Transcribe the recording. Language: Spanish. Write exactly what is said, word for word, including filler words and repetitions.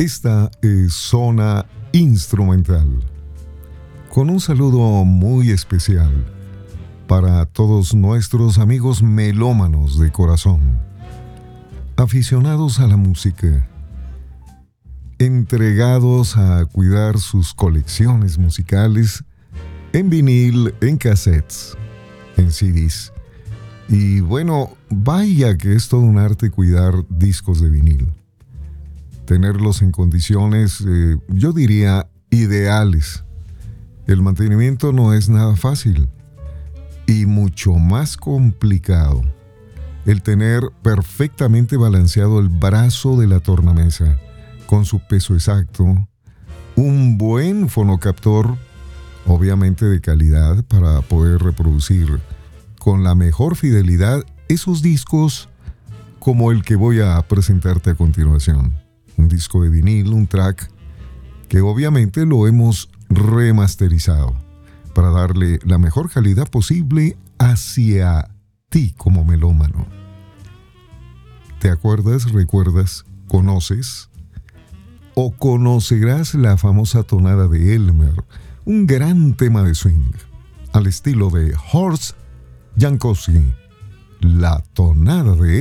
Esta es Zona Instrumental, con un saludo muy especial para todos nuestros amigos melómanos de corazón, aficionados a la música, entregados a cuidar sus colecciones musicales en vinil, en cassettes, en C Ds. Y bueno, vaya que es todo un arte cuidar discos de vinil. Tenerlos en condiciones, eh, yo diría, ideales. El mantenimiento no es nada fácil y mucho más complicado el tener perfectamente balanceado el brazo de la tornamesa con su peso exacto, un buen fonocaptor, obviamente de calidad, para poder reproducir con la mejor fidelidad esos discos como el que voy a presentarte a continuación. Un disco de vinil, un track que obviamente lo hemos remasterizado para darle la mejor calidad posible hacia ti como melómano. ¿Te acuerdas, recuerdas, conoces o conocerás la famosa tonada de Elmer, un gran tema de swing al estilo de Horst Jankowski, la tonada de